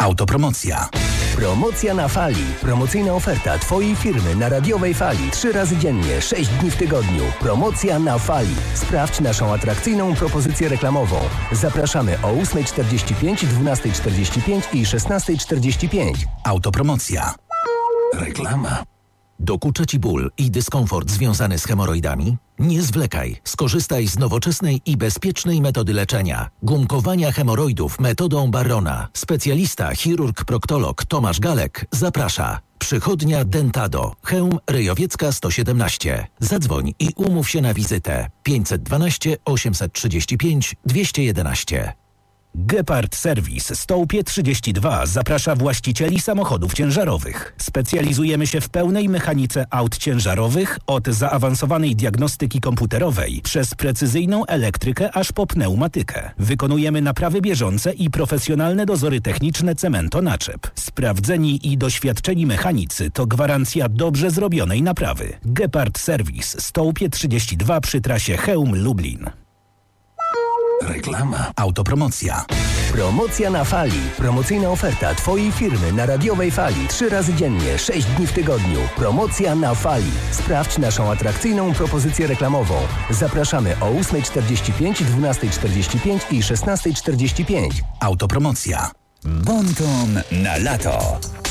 Autopromocja. Promocja na fali. Promocyjna oferta Twojej firmy na radiowej fali. 3 razy dziennie, 6 dni w tygodniu. Promocja na fali. Sprawdź naszą atrakcyjną propozycję reklamową. Zapraszamy o 8:45, 12:45 i 16:45. Autopromocja. Reklama. Dokucza Ci ból i dyskomfort związany z hemoroidami? Nie zwlekaj. Skorzystaj z nowoczesnej i bezpiecznej metody leczenia. Gumkowania hemoroidów metodą Barrona. Specjalista, chirurg, proktolog Tomasz Galek zaprasza. Przychodnia Dentado. Chełm Ryjowiecka 117. Zadzwoń i umów się na wizytę. 512 835 211. Gepard Service Stołpie 32 zaprasza właścicieli samochodów ciężarowych. Specjalizujemy się w pełnej mechanice aut ciężarowych, od zaawansowanej diagnostyki komputerowej przez precyzyjną elektrykę aż po pneumatykę. Wykonujemy naprawy bieżące i profesjonalne dozory techniczne Cemento-Naczep. Sprawdzeni i doświadczeni mechanicy to gwarancja dobrze zrobionej naprawy. Gepard Service Stołpie 32 przy trasie Chełm-Lublin. Reklama. Autopromocja. Promocja na fali. Promocyjna oferta Twojej firmy na radiowej fali. 3 razy dziennie, 6 dni w tygodniu. Promocja na fali. Sprawdź naszą atrakcyjną propozycję reklamową. Zapraszamy o 8:45, 12:45 i 16:45. Autopromocja. Bonton na lato.